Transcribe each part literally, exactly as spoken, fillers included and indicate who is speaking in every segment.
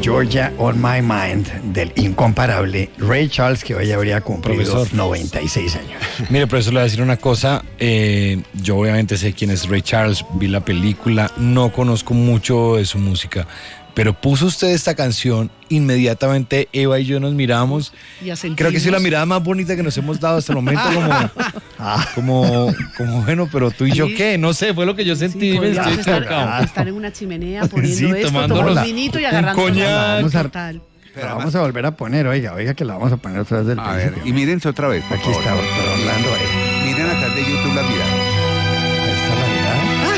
Speaker 1: Georgia on My Mind del incomparable Ray Charles, que hoy habría cumplido profesor. noventa y seis años.
Speaker 2: Mire, profesor, le voy a decir una cosa. Eh, yo obviamente sé quién es Ray Charles, vi la película, no conozco mucho de su música, pero puso usted esta canción, inmediatamente Eva y yo nos miramos. Creo que sí, la mirada más bonita que nos hemos dado hasta el momento, como, ah, como, como bueno, pero tú y yo, ¿qué? No sé, fue lo que yo sentí.
Speaker 3: Sí,
Speaker 2: me estoy
Speaker 3: estar, estar en una chimenea poniendo
Speaker 2: sí,
Speaker 3: esto, tomando un vinito y agarrando
Speaker 2: un coñac.
Speaker 1: Vamos a, la vamos a volver a poner, oiga, oiga, que la vamos a poner otra vez del
Speaker 4: a
Speaker 1: principio.
Speaker 4: ver, y mírense otra vez, por
Speaker 1: Aquí
Speaker 4: favor.
Speaker 1: está, por Orlando. Ahí.
Speaker 4: Miren atrás de YouTube la mirada.
Speaker 1: Ahí está la mirada.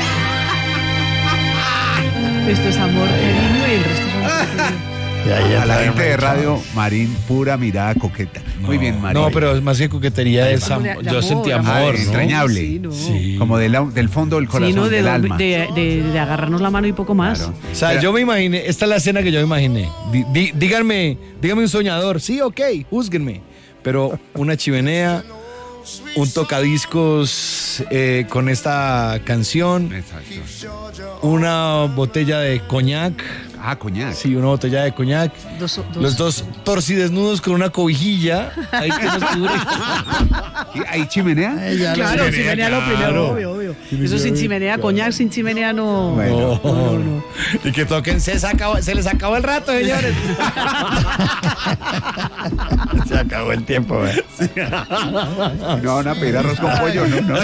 Speaker 3: Esto es amor, cariño y el resto es amor.
Speaker 1: Y ahí
Speaker 4: A la
Speaker 1: está
Speaker 4: gente
Speaker 1: Ray
Speaker 4: de radio,
Speaker 1: Charles.
Speaker 4: Marín, pura mirada coqueta.
Speaker 2: No,
Speaker 4: Muy bien, Marín.
Speaker 2: No, pero más que coquetería es
Speaker 3: amor,
Speaker 2: amor.
Speaker 3: de
Speaker 2: Yo
Speaker 3: amor,
Speaker 2: sentí
Speaker 3: amor.
Speaker 2: amor,
Speaker 4: Ah,
Speaker 2: ¿no?
Speaker 4: entrañable.
Speaker 3: Sí, no.
Speaker 2: Sí.
Speaker 4: Como de la- del fondo del corazón,
Speaker 3: Sí, no, de,
Speaker 4: del
Speaker 3: do-
Speaker 4: alma.
Speaker 3: de, de, de agarrarnos la mano y poco más.
Speaker 4: Claro.
Speaker 2: O sea,
Speaker 4: Pero-
Speaker 2: yo me imaginé, esta es la escena que yo me imaginé. Dí, dí, díganme, díganme un soñador. Sí, ok, júzguenme. Pero una chimenea, un tocadiscos eh, con esta canción,
Speaker 4: Exacto.
Speaker 2: una botella de coñac.
Speaker 4: Ah, coñac.
Speaker 2: Sí, una botella de coñac.
Speaker 3: Dos, dos.
Speaker 2: Los dos torcidesnudos con una cobijilla. Ahí que nos cubre.
Speaker 4: ¿Y ¿Hay chimenea?
Speaker 1: Ay, ya
Speaker 3: Claro,
Speaker 1: la-
Speaker 3: chimenea lo primero,
Speaker 2: claro.
Speaker 3: obvio, obvio. Eso sin chimenea, coñac sin chimenea no.
Speaker 4: Bueno.
Speaker 3: no, no, no.
Speaker 2: Y que toquen, se, se, acabó- se les acabó el rato, señores.
Speaker 1: Se acabó el tiempo, ¿eh?
Speaker 4: No van a pedir arroz con pollo, ¿no? no.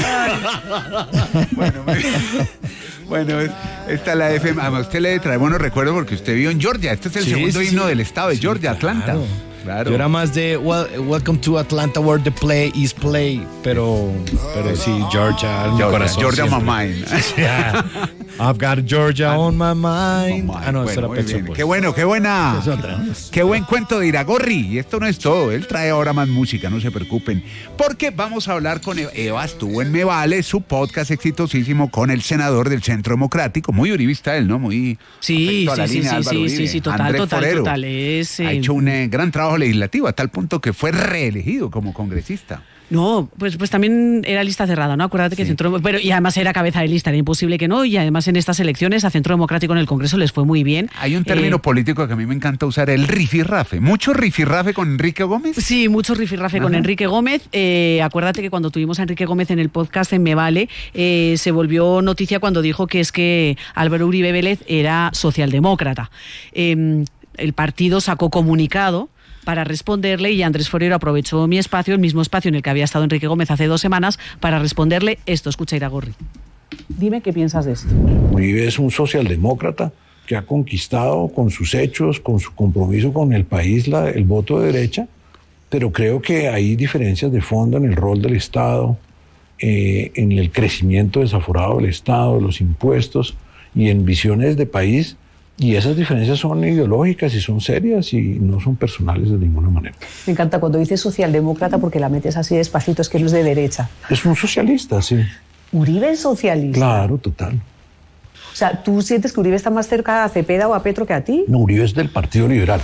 Speaker 4: Bueno, muy bien. Bueno, es- esta es la F M. A usted le trae buenos recuerdos porque usted vivió en Georgia. Este es el
Speaker 2: Sí,
Speaker 4: segundo
Speaker 2: sí,
Speaker 4: himno
Speaker 2: sí.
Speaker 4: del estado de
Speaker 2: Sí,
Speaker 4: Georgia, Atlanta.
Speaker 2: claro.
Speaker 4: Claro.
Speaker 2: Yo era más de well, Welcome to Atlanta where the play is play, pero pero sí, Georgia, en mi
Speaker 4: Georgia,
Speaker 2: corazón
Speaker 4: Georgia
Speaker 2: siempre.
Speaker 4: my mind.
Speaker 2: Yeah. I've got Georgia on my mind. Ah, no,
Speaker 4: Bueno,
Speaker 2: eso era
Speaker 4: muy
Speaker 2: Pet
Speaker 4: bien.
Speaker 2: Shop Boys.
Speaker 4: Qué bueno, qué buena.
Speaker 1: Es otra, ¿no?
Speaker 4: Qué buen cuento de Iragorri. Y esto no es todo. Él trae ahora más música, no se preocupen. Porque vamos a hablar con Eva. Eva estuvo en Me Vale, su podcast exitosísimo con el senador del Centro Democrático. Muy uribista él, ¿no? Muy
Speaker 3: Sí,
Speaker 4: afecto a la
Speaker 3: sí, sí,
Speaker 4: línea
Speaker 3: sí,
Speaker 4: de Álvaro
Speaker 3: sí,
Speaker 4: Uribe.
Speaker 3: sí, sí, total,
Speaker 4: Andrés
Speaker 3: total,
Speaker 4: Forero.
Speaker 3: total. Es,
Speaker 4: Ha
Speaker 3: eh,
Speaker 4: hecho un eh, gran trabajo legislativo a tal punto que fue reelegido como congresista.
Speaker 3: No, pues, pues también era lista cerrada, ¿no? Acuérdate que
Speaker 4: Sí.
Speaker 3: Centro, pero y además era cabeza de lista, era imposible que no, y además en estas elecciones a Centro Democrático en el Congreso les fue muy bien.
Speaker 4: Hay un término
Speaker 3: Eh,
Speaker 4: político que a mí me encanta usar, el rifirrafe. ¿Mucho rifirrafe con Enrique Gómez?
Speaker 3: Sí, mucho rifirrafe con
Speaker 4: Ajá.
Speaker 3: Enrique Gómez. Eh, acuérdate que cuando tuvimos a Enrique Gómez en el podcast en Me Vale, eh, se volvió noticia cuando dijo que es que Álvaro Uribe Vélez era socialdemócrata. Eh, el partido sacó comunicado para responderle y Andrés Forero aprovechó mi espacio, el mismo espacio en el que había estado Enrique Gómez hace dos semanas, para responderle esto. Escucha, Iragorri. Dime qué piensas de esto.
Speaker 5: Uribe es un socialdemócrata que ha conquistado con sus hechos, con su compromiso con el país, la- el voto de derecha, pero creo que hay diferencias de fondo en el rol del Estado, eh, en el crecimiento desaforado del Estado, los impuestos y en visiones de país, y esas diferencias son ideológicas y son serias y no son personales de ninguna manera.
Speaker 6: Me encanta cuando dices socialdemócrata porque la metes así despacito, es que no es de derecha.
Speaker 5: Es un socialista, sí.
Speaker 6: Uribe es socialista.
Speaker 5: Claro, total.
Speaker 6: O sea, ¿tú sientes que Uribe está más cerca a Cepeda o a Petro que a ti?
Speaker 5: No, Uribe es del Partido Liberal.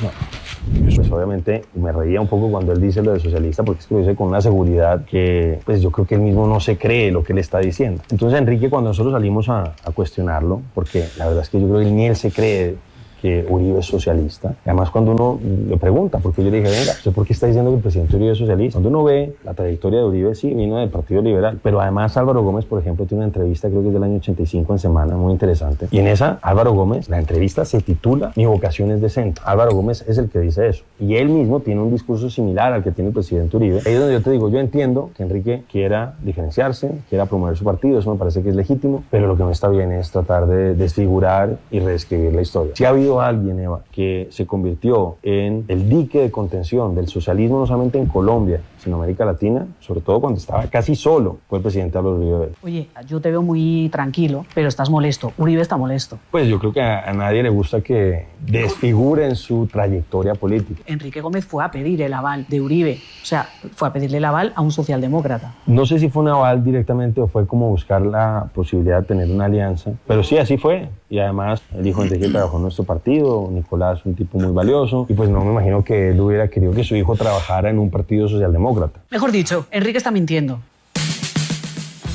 Speaker 7: Pues obviamente me reía un poco cuando él dice lo de socialista, porque es que lo dice con una seguridad que pues yo creo que él mismo no se cree lo que él está diciendo. Entonces Enrique, cuando nosotros salimos a, a cuestionarlo, porque la verdad es que yo creo que ni él se cree que Uribe es socialista. Y además cuando uno le pregunta, porque yo le dije, venga, ¿usted por qué está diciendo que el presidente Uribe es socialista? Cuando uno ve la trayectoria de Uribe, sí, vino del Partido Liberal, pero además Álvaro Gómez, por ejemplo, tiene una entrevista, creo que es del año ochenta y cinco en Semana, muy interesante. Y en esa, Álvaro Gómez, la entrevista se titula Mi vocación es de centro. Álvaro Gómez es el que dice eso. Y él mismo tiene un discurso similar al que tiene el presidente Uribe. Ahí es donde yo te digo, yo entiendo que Enrique quiera diferenciarse, quiera promover su partido, eso me parece que es legítimo, pero lo que no está bien es tratar de desfigurar y reescribir la historia. Si ha habido alguien, Eva, que se convirtió en el dique de contención del socialismo no solamente en Colombia, sino en América Latina, sobre todo cuando estaba casi solo, fue el presidente Álvaro Uribe Vélez.
Speaker 3: Oye, yo te veo muy tranquilo, pero estás molesto. Uribe está molesto.
Speaker 7: Pues yo creo que a, a nadie le gusta que desfiguren su trayectoria política.
Speaker 3: Enrique Gómez fue a pedir el aval de Uribe, o sea, fue a pedirle el aval a un socialdemócrata.
Speaker 7: No sé si fue un aval directamente o fue como buscar la posibilidad de tener una alianza, pero sí, así fue. Y además, el hijo de Enrique trabajó en nuestro partido, Nicolás, un tipo muy valioso, y pues no me imagino que él hubiera querido que su hijo trabajara en un partido socialdemócrata.
Speaker 3: Mejor dicho, Enrique está mintiendo.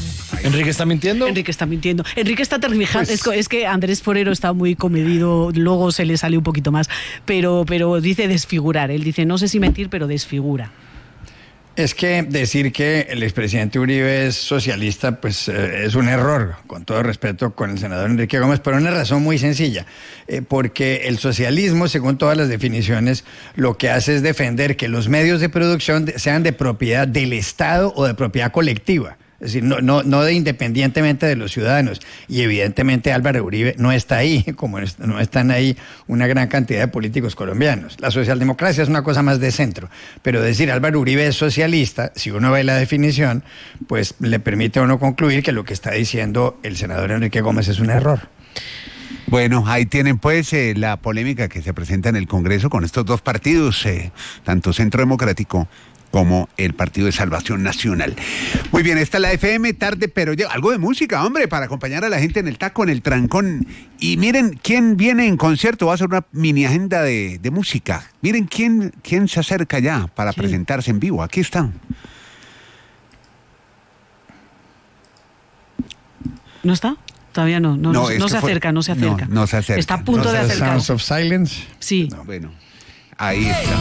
Speaker 2: ¿Enrique está mintiendo?
Speaker 3: Enrique está mintiendo. Enrique está tergiversando.
Speaker 1: Pues,
Speaker 3: es, es que Andrés Forero está muy comedido, luego se le sale un poquito más, pero, pero dice desfigurar. Él dice, no sé si mentir, pero desfigura.
Speaker 1: Es que decir que el expresidente Uribe es socialista, pues eh, es un error, con todo respeto con el senador Enrique Gómez, por una razón muy sencilla, eh, porque el socialismo, según todas las definiciones, lo que hace es defender que los medios de producción de, sean de propiedad del Estado o de propiedad colectiva. Es decir, no, no, no de independientemente de los ciudadanos. Y evidentemente Álvaro Uribe no está ahí, como no están ahí una gran cantidad de políticos colombianos. La socialdemocracia es una cosa más de centro. Pero decir Álvaro Uribe es socialista, si uno ve la definición, pues le permite a uno concluir que lo que está diciendo el senador Enrique Gómez es un error.
Speaker 4: Bueno, ahí tienen pues eh, la polémica que se presenta en el Congreso con estos dos partidos, eh, tanto Centro Democrático como el Partido de Salvación Nacional. Muy bien, esta es la F M, tarde, pero ya, algo de música, hombre, para acompañar a la gente en el taco, en el trancón. Y miren, ¿quién viene en concierto? Va a hacer una mini agenda de, de música. Miren, ¿quién, quién se acerca ya para sí. presentarse en vivo? Aquí está.
Speaker 3: ¿No está? Todavía no, no, no, no, no se fue, acerca, no se acerca.
Speaker 4: No, no se acerca.
Speaker 3: Está a punto
Speaker 1: no
Speaker 3: de acercarse.
Speaker 1: Sounds of Silence.
Speaker 3: Sí.
Speaker 4: No, bueno, ahí está.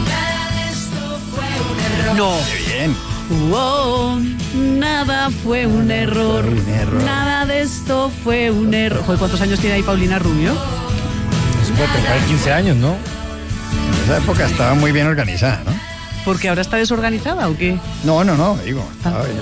Speaker 3: No.
Speaker 1: Qué bien.
Speaker 3: Wow, nada fue un error.
Speaker 1: Fue un error.
Speaker 3: Nada de esto fue un error. Joder, ¿cuántos años tiene ahí Paulina Rubio?
Speaker 2: Eso puede tener quince años, ¿no?
Speaker 1: En esa época estaba muy bien organizada, ¿no?
Speaker 3: ¿Porque ahora está desorganizada o qué?
Speaker 1: No, no, no, digo.
Speaker 3: Ah.
Speaker 1: Ay,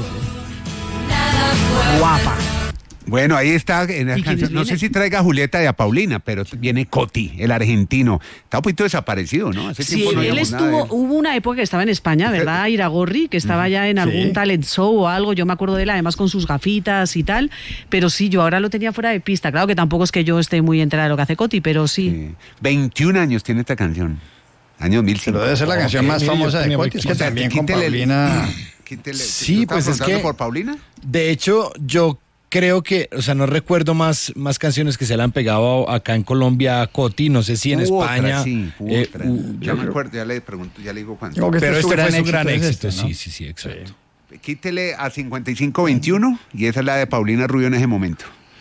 Speaker 3: sí. Guapa.
Speaker 4: Bueno, ahí está, en la canción. No sé si traiga a Julieta y a Paulina, pero viene Coti, el argentino. Está un poquito desaparecido, ¿no? Hace
Speaker 3: Sí,
Speaker 4: tiempo no
Speaker 3: él estuvo, hubo una época que estaba en España, ¿verdad? Iragorri, que estaba ya en algún
Speaker 1: sí.
Speaker 3: talent show o algo, yo me acuerdo de él además con sus gafitas y tal, pero sí, yo ahora lo tenía fuera de pista. Claro que tampoco es que yo esté muy enterada de lo que hace Coti, pero sí.
Speaker 4: sí. veintiún años tiene esta canción, año dos mil cinco.
Speaker 1: Pero debe ser la canción más
Speaker 2: Mire,
Speaker 1: famosa de
Speaker 2: tenía
Speaker 1: Coti, es que
Speaker 4: o sea,
Speaker 1: también con
Speaker 4: quítele-
Speaker 1: Paulina...
Speaker 4: Quítele-
Speaker 2: Sí,
Speaker 4: ¿tú
Speaker 2: pues
Speaker 4: estabas
Speaker 2: es que-
Speaker 4: preguntando por Paulina?
Speaker 2: De hecho, yo creo que, o sea, no recuerdo más, más canciones que se le han pegado acá en Colombia a Coti, no sé si en
Speaker 4: Hubo
Speaker 2: España.
Speaker 4: otra, sí, hubo
Speaker 2: eh,
Speaker 4: otra.
Speaker 2: u-
Speaker 4: Yo me acuerdo, ya le pregunto, ya le digo cuánto.
Speaker 1: Creo que
Speaker 2: pero
Speaker 1: este
Speaker 2: este
Speaker 1: es
Speaker 2: fue
Speaker 1: su
Speaker 2: su gran
Speaker 1: es
Speaker 2: éxito,
Speaker 1: este, ¿no?
Speaker 2: sí, sí, sí, exacto.
Speaker 4: Quítele a cincuenta y cinco veintiuno y esa es la de Paulina Rubio en ese momento.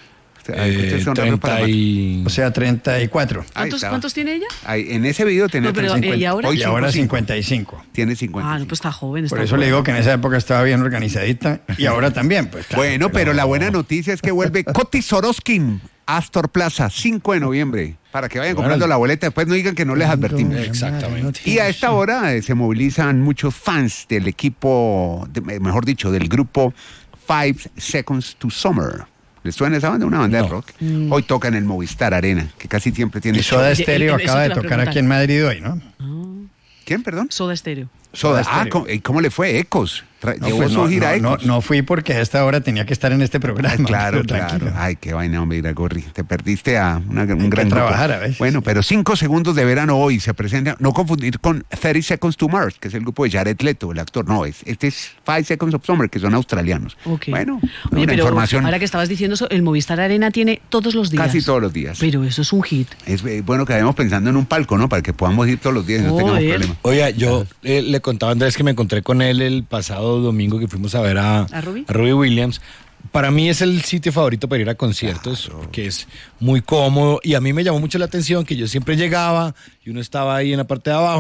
Speaker 4: O sea,
Speaker 2: Eh,
Speaker 4: ustedes son rápidos para
Speaker 2: treinta y...
Speaker 1: O sea, treinta y cuatro.
Speaker 4: Ahí
Speaker 3: ¿Cuántos,
Speaker 4: estaba.
Speaker 3: ¿Cuántos tiene ella?
Speaker 4: Ahí, en ese video tenía
Speaker 3: No, pero,
Speaker 4: cincuenta.
Speaker 3: eh, ¿y ahora?
Speaker 4: Hoy
Speaker 1: Y ahora
Speaker 4: cincuenta y cinco.
Speaker 1: cincuenta y cinco.
Speaker 4: Tiene cincuenta y cinco.
Speaker 3: Ah, no, pues está joven. Está
Speaker 1: Por eso le
Speaker 3: joven.
Speaker 1: digo que en esa época estaba bien organizadita y ahora también, pues. Claro,
Speaker 4: Bueno, pero la buena noticia es que vuelve Coti Soroskin, Astor Plaza, cinco de noviembre, para que vayan
Speaker 2: Bueno.
Speaker 4: comprando la boleta, después no digan que no les advertimos.
Speaker 2: Exactamente.
Speaker 4: Y a esta hora eh, se movilizan muchos fans del equipo, de- mejor dicho, del grupo Five Seconds to Summer. ¿Les suena esa banda? Una banda
Speaker 2: No.
Speaker 4: de rock. Hoy toca en el Movistar Arena, que casi siempre tiene
Speaker 1: Y Soda
Speaker 3: Oye,
Speaker 1: Stereo
Speaker 3: eso
Speaker 1: acaba
Speaker 3: te
Speaker 1: de
Speaker 3: iba a
Speaker 1: tocar
Speaker 3: preguntar.
Speaker 1: aquí en Madrid hoy, ¿no?
Speaker 4: ¿Quién, perdón?
Speaker 3: Soda Stereo.
Speaker 4: Soda.
Speaker 1: Soda
Speaker 4: Ah,
Speaker 1: Stereo.
Speaker 4: ¿cómo, y ¿cómo le fue? Ecos. Tra-
Speaker 1: No,
Speaker 4: Llevó
Speaker 1: pues
Speaker 4: su
Speaker 1: no,
Speaker 4: gira a
Speaker 1: no, no,
Speaker 4: Ecos.
Speaker 1: no fui porque a esta hora tenía que estar en este programa.
Speaker 4: Ay, claro,
Speaker 1: pero tranquilo.
Speaker 4: claro. Ay, qué vaina, hombre, Iragorri. Te perdiste a una- un
Speaker 1: que
Speaker 4: gran grupo.
Speaker 1: trabajar a veces.
Speaker 4: Bueno, pero cinco segundos de verano hoy se presenta. No confundir con thirty Seconds to Mars, que es el grupo de Jared Leto, el actor. No, es, este es Five Seconds of Summer, que son australianos.
Speaker 3: Ok.
Speaker 4: Bueno,
Speaker 3: Oye,
Speaker 4: una
Speaker 3: pero
Speaker 4: información
Speaker 3: ahora que estabas diciendo eso, el Movistar Arena tiene todos los días.
Speaker 4: casi todos los días.
Speaker 3: Pero eso es un hit.
Speaker 4: Es eh, bueno que vayamos pensando en un palco, ¿no? Para que podamos ir todos los días y no tengamos
Speaker 3: Joder.
Speaker 4: problema.
Speaker 2: Oiga, yo eh, le contaba a Andrés que me encontré con él el pasado domingo que fuimos a ver a,
Speaker 3: ¿A Ruby?
Speaker 2: Robbie Williams. Para mí es el sitio favorito para ir a conciertos, porque es muy cómodo y a mí me llamó mucho la atención que yo siempre llegaba y uno estaba ahí en la parte de abajo.